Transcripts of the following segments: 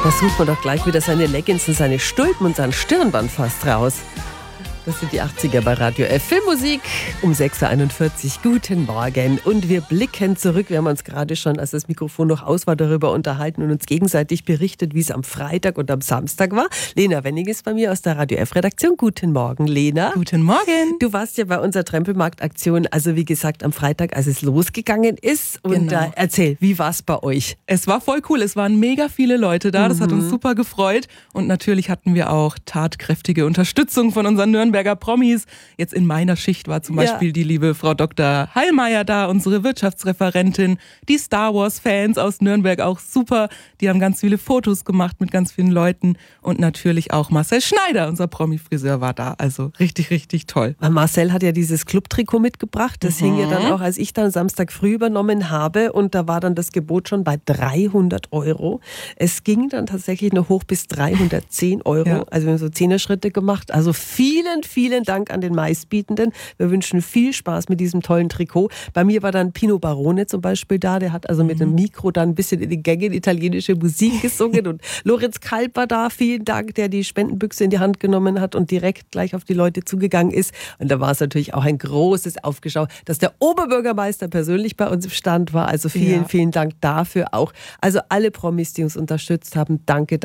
Da sucht man doch gleich wieder seine Leggings und seine Stulpen und sein Stirnband fast raus. Das sind die 80er bei Radio F. Filmmusik um 6.41 Uhr. Guten Morgen. Und wir blicken zurück. Wir haben uns gerade schon, als das Mikrofon noch aus war, darüber unterhalten und uns gegenseitig berichtet, wie es am Freitag und am Samstag war. Lena Wenning ist bei mir aus der Radio F-Redaktion. Guten Morgen, Lena. Guten Morgen. Du warst ja bei unserer Trempelmarkt-Aktion, also wie gesagt, am Freitag, als es losgegangen ist. Und Genau. Erzähl, wie war es bei euch? Es war voll cool. Es waren mega viele Leute da. Das hat uns super gefreut. Und natürlich hatten wir auch tatkräftige Unterstützung von unseren Nürnberger Promis. Jetzt in meiner Schicht war zum Beispiel die liebe Frau Dr. Heilmeier da, unsere Wirtschaftsreferentin, die Star Wars-Fans aus Nürnberg auch super. Die haben ganz viele Fotos gemacht mit ganz vielen Leuten. Und natürlich auch Marcel Schneider, unser Promi-Friseur, war da. Also richtig, richtig toll. Weil Marcel hat ja dieses Clubtrikot mitgebracht. Das hing ja dann auch, als ich dann Samstag früh übernommen habe. Und da war dann das Gebot schon bei 300 Euro. Es ging dann tatsächlich noch hoch bis 310 Euro. Ja. Also wir haben so 10er-Schritte gemacht. Also vielen Dank an den Meistbietenden. Wir wünschen viel Spaß mit diesem tollen Trikot. Bei mir war dann Pino Barone zum Beispiel da. Der hat also mit dem Mikro dann ein bisschen in den Gängen italienische Musik gesungen. Und Lorenz Kalb war da. Vielen Dank, der die Spendenbüchse in die Hand genommen hat und direkt gleich auf die Leute zugegangen ist. Und da war es natürlich auch ein großes Aufgeschau, dass der Oberbürgermeister persönlich bei uns im Stand war. Also vielen Dank dafür auch. Also alle Promis, die uns unterstützt haben, danke.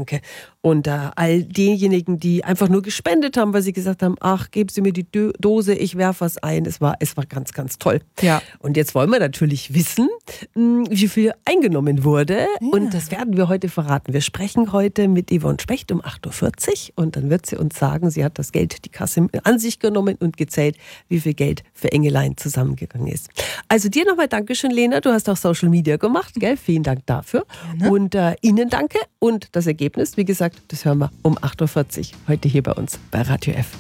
Und all denjenigen, die einfach nur gespendet haben, weil sie gesagt haben, ach, geben Sie mir die Dose, ich werfe was ein. Es war ganz, ganz toll. Ja. Und jetzt wollen wir natürlich wissen, wie viel eingenommen wurde. Ja. Und das werden wir heute verraten. Wir sprechen heute mit Yvonne Specht um 8.40 Uhr und dann wird sie uns sagen, sie hat das Geld, die Kasse an sich genommen und gezählt, wie viel Geld für Engelein zusammengegangen ist. Also dir nochmal Dankeschön, Lena. Du hast auch Social Media gemacht, gell? Vielen Dank dafür. Gerne. Und Ihnen danke. Und das Ergebnis, wie gesagt, das hören wir um 8.40 Uhr heute hier bei uns bei Radio F.